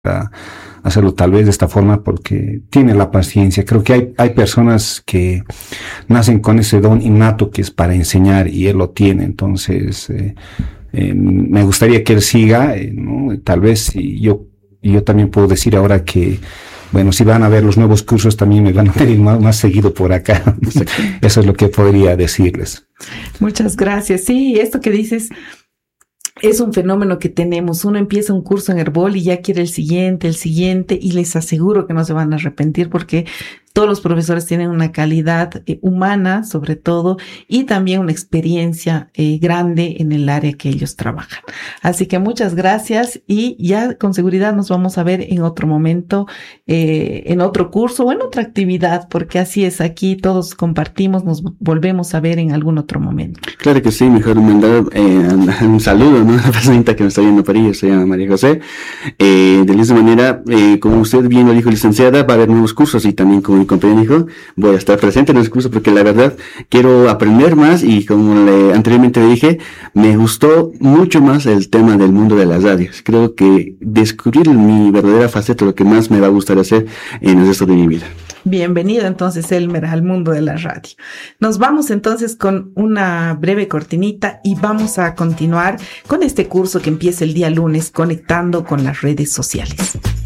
hacerlo tal vez de esta forma porque tiene la paciencia. Creo que hay personas que nacen con ese don innato que es para enseñar y él lo tiene. Entonces, me gustaría que él siga, ¿no? Tal vez yo también puedo decir ahora que, bueno, si van a ver los nuevos cursos también me van a venir más seguido por acá. Eso es lo que podría decirles. Muchas gracias. Sí, esto que dices es un fenómeno que tenemos. Uno empieza un curso en Herbol y ya quiere el siguiente, y les aseguro que no se van a arrepentir porque todos los profesores tienen una calidad humana, sobre todo, y también una experiencia grande en el área que ellos trabajan. Así que muchas gracias y ya con seguridad nos vamos a ver en otro momento, en otro curso o en otra actividad, porque así es, aquí todos compartimos, nos volvemos a ver en algún otro momento. Claro que sí, mejor mandar un saludo, ¿no? A la personita que me está viendo por ahí, se llama María José. De la misma manera, como usted bien lo dijo, licenciada, va a haber nuevos cursos y también como mi compañero dijo, voy a estar presente en los cursos porque la verdad quiero aprender más y como anteriormente le dije, me gustó mucho más el tema del mundo de las radios. Creo que descubrir mi verdadera faceta es lo que más me va a gustar hacer en el resto de mi vida. Bienvenido entonces, Elmer, al mundo de la radio. Nos vamos entonces con una breve cortinita y vamos a continuar con este curso que empieza el día lunes, conectando con las redes sociales.